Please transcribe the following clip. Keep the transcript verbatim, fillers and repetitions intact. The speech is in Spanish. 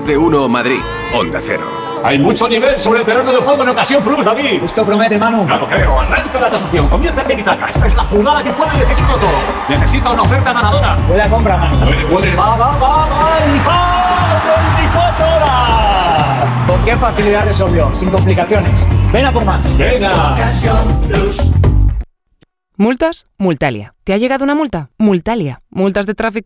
de uno Madrid. Onda Cero. Hay mucho nivel sobre el terreno de juego en Ocasión Plus, David. Esto promete, Manu. No lo creo. Arranca la tasación. Comienza el tiki-taka. Esta es la jugada que puede decidirlo todo. Necesita una oferta ganadora. Buena compra, Manu. Puede, puede. Va, va, va, va. Y va. veinticuatro horas. ¿Con qué facilidad resolvió? Sin complicaciones. Ven a por más. Venga. Ocasión Plus. ¿Multas? Multalia. ¿Te ha llegado una multa? Multalia. Multas de tráfico